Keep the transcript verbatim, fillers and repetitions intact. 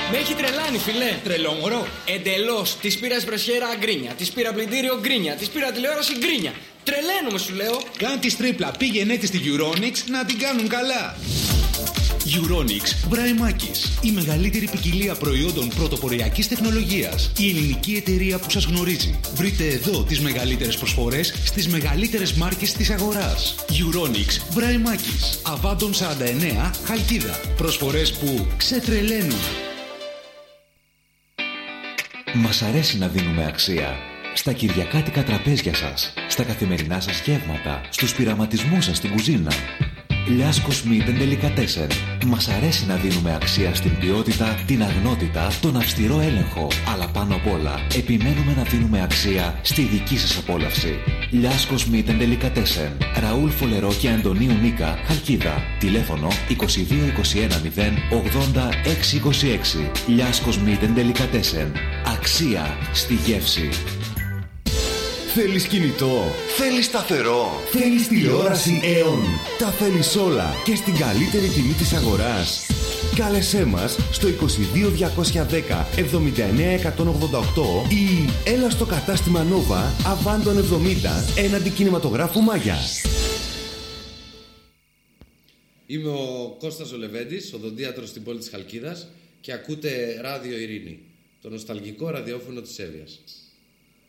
Με έχει τρελάνει, φιλέ. Τρελό μωρό. Εντελώς. Της πήρα εσπρεσιέρα γκρίνια. Της πήρα πλυντήριο γκρίνια. Της πήρα τηλεόραση γκρίνια. Τρελαίνομαι, σου λέω. Κάνε τη τρίπλα. Πήγαινε τη στη Euronics να την κάνουν καλά. Euronics Βραϊμάκης. Η μεγαλύτερη ποικιλία προϊόντων πρωτοποριακής τεχνολογίας. Η ελληνική εταιρεία που σας γνωρίζει. Βρείτε εδώ τις μεγαλύτερες προσφορές στις μεγαλύτερες μάρκες της αγοράς. Euronics Βραϊμάκης. Αβάντων σαράντα εννέα, Χαλκίδα. Προσφορές που ξετρελαίνουν. Μας αρέσει να δίνουμε αξία στα κυριακάτικα τραπέζια σας, στα καθημερινά σας γεύματα, στους πειραματισμούς σας στην κουζίνα. Λιάσκος Meat and Delicatessen. Μας αρέσει να δίνουμε αξία στην ποιότητα, την αγνότητα, τον αυστηρό έλεγχο. Αλλά πάνω απ' όλα, επιμένουμε να δίνουμε αξία στη δική σας απόλαυση. Λιάσκος Meat and Delicatessen. Ραούλ Φολερό και Αντωνίου Νίκα, Χαλκίδα. Τηλέφωνο είκοσι δύο είκοσι ένα μηδέν ογδόντα έξι είκοσι έξι. Λιάσκος Meat and Delicatessen. Αξία στη γεύση. Θέλεις κινητό, θέλεις σταθερό, θέλεις τηλεόραση Aeon. Τα θέλεις όλα και στην καλύτερη τιμή της αγοράς. Κάλεσέ μας στο είκοσι δύο διακόσια δέκα εβδομήντα εννέα εκατόν ογδόντα οκτώ ή έλα στο κατάστημα Nova Αβάντων εβδομήντα έναντι κινηματογράφου Μάγια. Είμαι ο Κώστας ο Λεβέντης, οδοντίατρος στην πόλη της Χαλκίδας και ακούτε Ράδιο Ειρήνη, το νοσταλγικό ραδιόφωνο της Εύβοιας.